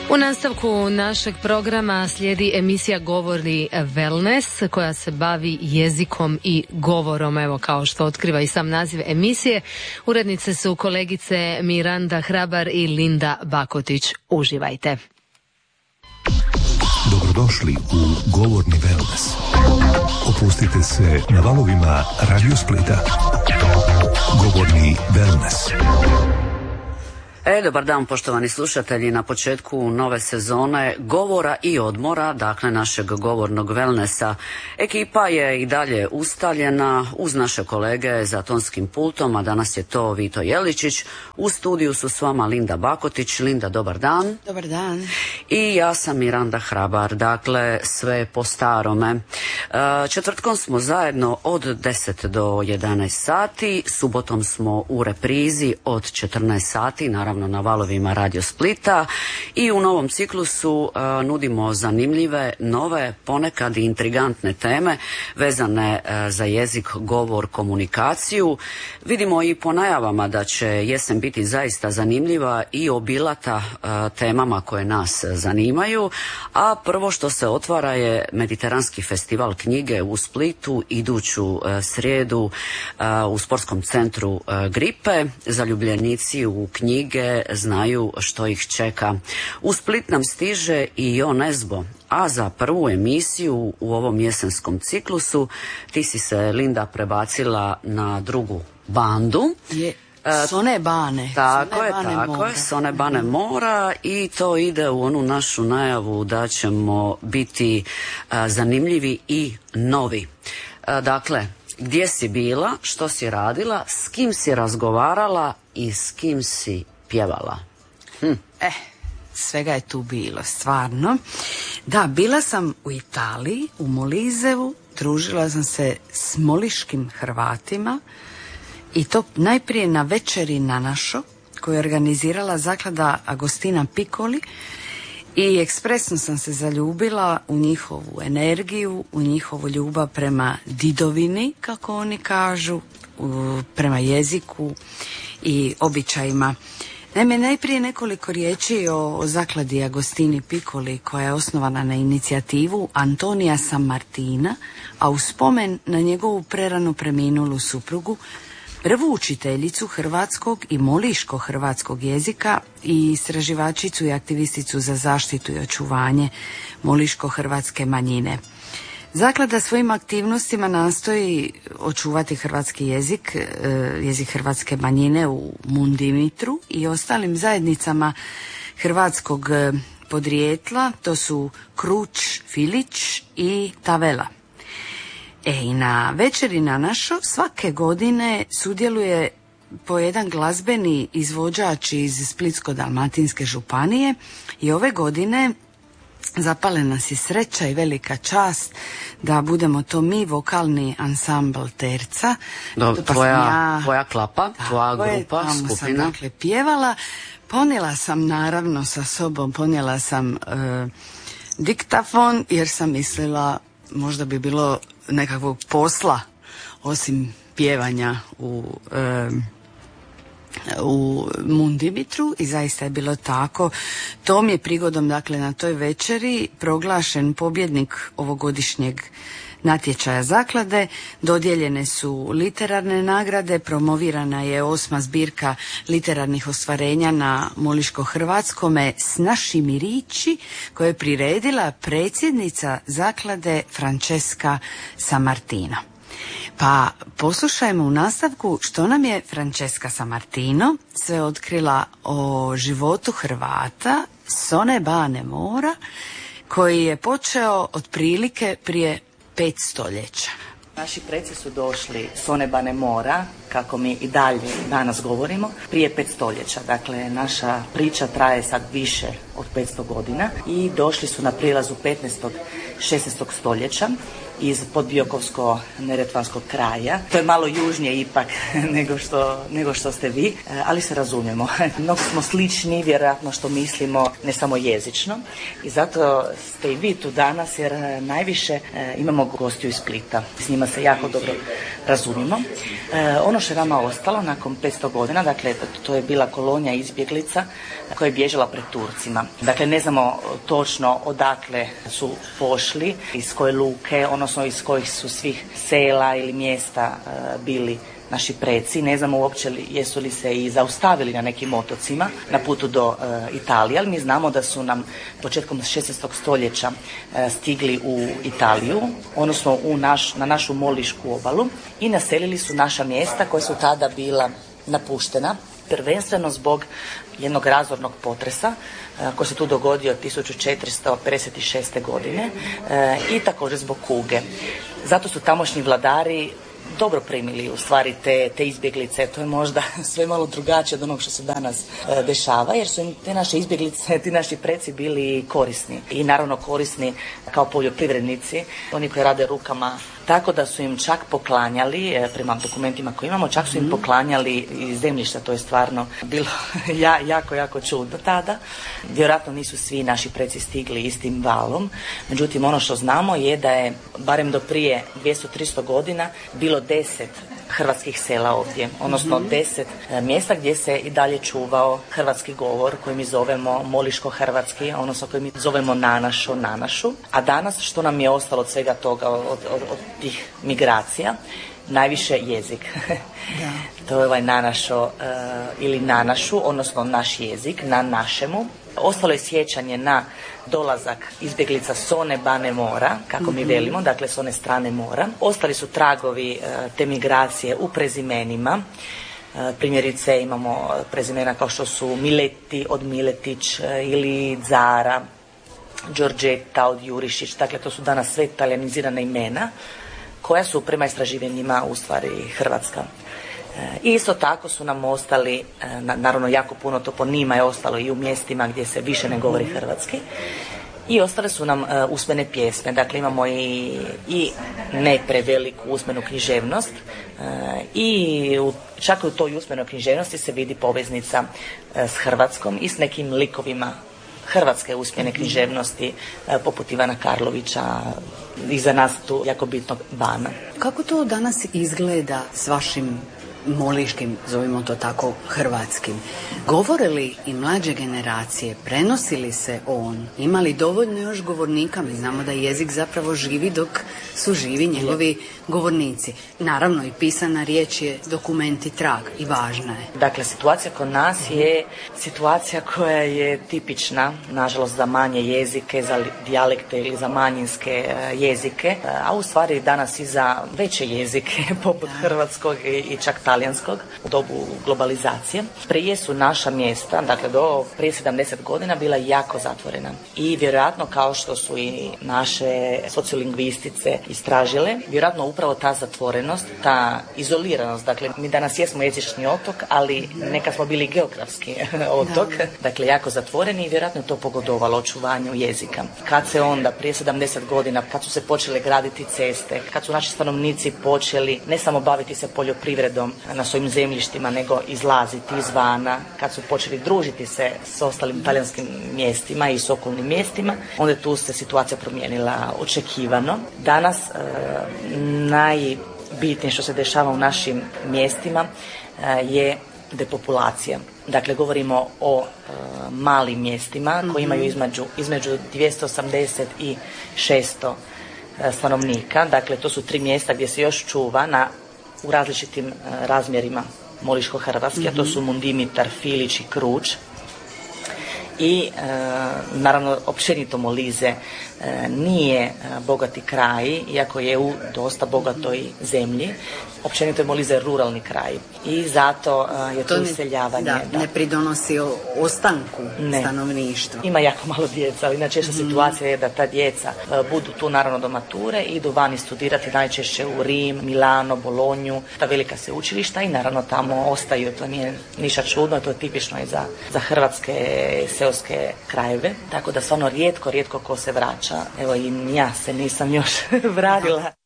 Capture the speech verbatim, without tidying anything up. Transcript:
U nastavku našeg programa slijedi emisija Govori Wellness koja se bavi jezikom i govorom, evo kao što otkriva i sam naziv emisije. Urednice su kolegice Miranda Hrabar i Linda Bakotić. Uživajte. Dobrodošli u Govorni Wellness. Opustite se na valovima Radio Splita. Govorni Wellness. E, dobar dan poštovani slušatelji, na početku nove sezone govora i odmora, dakle našeg govornog wellnessa. Ekipa je i dalje ustaljena uz naše kolege za tonskim pultom, a danas je to Vito Jeličić. U studiju su s vama Linda Bakotić. Linda, dobar dan. Dobar dan. I ja sam Miranda Hrabar, dakle sve po starome. Četvrtkom smo zajedno od deset do jedanaest sati, subotom smo u reprizi od četrnaest sati, naravno na valovima Radio Splita, i u novom ciklusu a, nudimo zanimljive, nove, ponekad i intrigantne teme vezane a, za jezik, govor, komunikaciju. Vidimo i po najavama da će jesen biti zaista zanimljiva i obilata a, temama koje nas zanimaju, a prvo što se otvara je Mediteranski festival knjige u Splitu iduću a, srijedu a, u sportskom centru a, Gripe. Zaljubljenici u knjige znaju što ih čeka. U Split nam stiže i Jo Nesbo, a za prvu emisiju u ovom jesenskom ciklusu ti si se, Linda, prebacila na drugu bandu. Je, Sone Bane. Tako Sone je, Bane tako mora. je, Sone Bane mora, i to ide u onu našu najavu da ćemo biti a, zanimljivi i novi. A, dakle, gdje si bila, što si radila, s kim si razgovarala i s kim si pjevala? Hm. Eh, svega je tu bilo, stvarno. Da, bila sam u Italiji, u Molizevu, družila sam se s moliškim Hrvatima i to najprije na večeri na našo, koju je organizirala zaklada Agostina Piccoli, i ekspresno sam se zaljubila u njihovu energiju, u njihovu ljubav prema didovini, kako oni kažu, prema jeziku i običajima. Naime, najprije nekoliko riječi o, o zakladi Agostini Piccoli, koja je osnovana na inicijativu Antonija Sammartina, a u spomen na njegovu prerano preminulu suprugu, prvu učiteljicu hrvatskog i moliško-hrvatskog jezika i istraživačicu i aktivisticu za zaštitu i očuvanje moliško-hrvatske manjine. Zaklada svojim aktivnostima nastoji očuvati hrvatski jezik, jezik hrvatske manjine u Mundimitru i ostalim zajednicama hrvatskog podrijetla, to su Kruč, Filić i Tavela. E, i na večeri na našo svake godine sudjeluje po jedan glazbeni izvođač iz Splitsko-dalmatinske županije i ove godine zapale nas je sreća i velika čast da budemo to mi, vokalni ansambl Terca. Dobro, pa tvoja, ja, tvoja klapa, tvoja grupa, tamo skupina. sam dakle pjevala. Ponijela sam naravno sa sobom, ponijela sam e, diktafon jer sam mislila možda bi bilo nekakvog posla osim pjevanja u e, u Mundimitru, i zaista je bilo tako. Tom je prigodom, dakle, na toj večeri proglašen pobjednik ovogodišnjeg natječaja zaklade, dodijeljene su literarne nagrade, promovirana je osma zbirka literarnih ostvarenja na moliško-hrvatskome S našimi riči, koje je priredila predsjednica zaklade Francesca Sammartino. Pa poslušajmo u nastavku što nam je Francesca Sammartino sve otkrila o životu Hrvata Sone Bane mora, koji je počeo otprilike prije pet stoljeća. Naši preci su došli s one Bane mora, kako mi i dalje danas govorimo, prije pet stoljeća. Dakle, naša priča traje sad više od petsto godina i došli su na prilazu petnaestog šesnaestog stoljeća iz Podbiokovsko-neretvanskog kraja. To je malo južnije ipak nego što, nego što ste vi, ali se razumijemo. Mnogo smo slični, vjerojatno što mislimo, ne samo jezično. I zato ste i vi tu danas, jer najviše imamo gostiju iz Splita. S njima se jako dobro razumijemo. Ono što je nama ostalo nakon petsto godina, dakle, to je bila kolonija izbjeglica koja je bježala pred Turcima. Dakle, ne znamo točno odakle su pošli, iz koje luke, odnosno iz kojih su svih sela ili mjesta bili naši preci. Ne znamo uopće li, jesu li se i zaustavili na nekim otocima na putu do e, Italije, ali mi znamo da su nam početkom šesnaestog stoljeća e, stigli u Italiju, odnosno u naš, na našu Molišku obalu i naselili su naša mjesta koja su tada bila napuštena, prvenstveno zbog jednog razornog potresa e, koji se tu dogodio tisuću četiristo pedeset šeste. godine e, i također zbog kuge. Zato su tamošnji vladari dobro primili u stvari te, te izbjeglice. To je možda sve malo drugačije od onog što se danas e, dešava, jer su im te naše izbjeglice, ti naši preci bili korisni i naravno korisni kao poljoprivrednici, oni koji rade rukama, tako da su im čak poklanjali, e, prema dokumentima koje imamo, čak su im poklanjali i zemljišta. To je stvarno bilo ja, jako, jako čudno tada. Vjerojatno nisu svi naši preci stigli istim valom, međutim ono što znamo je da je barem do prije dvjesto do tristo godina bilo deset hrvatskih sela ovdje, odnosno deset mjesta gdje se i dalje čuvao hrvatski govor koji mi zovemo moliško-hrvatski, odnosno koji mi zovemo nanašo, nanašu. A danas što nam je ostalo od svega toga, od, od, od tih migracija? Najviše jezik. Da. To je ovaj nanašo uh, ili nanašu, odnosno naš jezik, na našemu. Ostalo je sjećanje na dolazak izbjeglica s one bane mora, kako mm-hmm. mi velimo, dakle s one strane mora. Ostali su tragovi uh, te migracije u prezimenima. Uh, primjerice imamo prezimena kao što su Mileti od Miletić uh, ili Zara, Đorđeta od Jurišić. Dakle, to su danas sve italijanizirane imena koja su prema istraživanjima u stvari hrvatska. I isto tako su nam ostali, naravno jako puno toponima je ostalo i u mjestima gdje se više ne govori hrvatski. I ostale su nam uh, usmene pjesme, dakle imamo i, i ne preveliku usmenu književnost uh, i u, čak u toj usmenoj književnosti se vidi poveznica uh, s Hrvatskom i s nekim likovima hrvatske usmene književnosti uh, poput Ivana Karlovića i za nas tu jako bitnog Bana. Kako to danas izgleda s vašim moliškim, zovimo to tako, hrvatskim? Govore li i mlađe generacije, prenosi li se on? Ima li dovoljno još govornika? Mi znamo da jezik zapravo živi dok su živi njegovi govornici. Naravno i pisana riječ je dokument i trag i važna je. Dakle, situacija kod nas je situacija koja je tipična, nažalost, za manje jezike, za dijalekte ili za manjinske jezike, a u stvari danas i za veće jezike poput hrvatskog i čak talijanskog u dobu globalizacije. Prije su naša mjesta, dakle do prije sedamdeset godina, bila jako zatvorena. I vjerojatno kao što su i naše sociolingvistice istražile, vjerojatno upravo ta zatvorenost, ta izoliranost, dakle mi danas jesmo jezični otok, ali nekad smo bili geografski otok, da. Dakle jako zatvoreni i vjerojatno je to pogodovalo očuvanju jezika. Kad se onda prije sedamdeset godina, kad su se počele graditi ceste, kad su naši stanovnici počeli ne samo baviti se poljoprivredom na svojim zemljištima, nego izlaziti izvana, kad su počeli družiti se s ostalim talijanskim mjestima i s okolnim mjestima, onda je tu se situacija promijenila očekivano. Danas e, najbitnije što se dešava u našim mjestima e, je depopulacija. Dakle, govorimo o e, malim mjestima mm-hmm. koji imaju između, između dvjesto osamdeset i šesto e, stanovnika. Dakle, to su tri mjesta gdje se još čuva na u različitim uh, razmjerima moliško-hrvatski, mm-hmm. a to su Mundimitar, Filić i Kruč. I e, naravno općenito Molize e, nije e, bogati kraj, iako je u dosta bogatoj zemlji. Općenito je Molize ruralni kraj i zato e, je to tu iseljavanje. Da, da. Ne pridonosi o, ostanku ne. stanovništva. Ima jako malo djeca, ali najčešća mm-hmm. situacija je da ta djeca e, budu tu naravno do mature i idu vani studirati najčešće u Rim, Milano, Bolonju, ta velika sveučilišta i naravno tamo ostaju. To nije ništa čudno, to je tipično i za, za hrvatske seoske krajeve, tako da stvarno rijetko, rijetko ko se vraća. Evo i ja se nisam još vratila.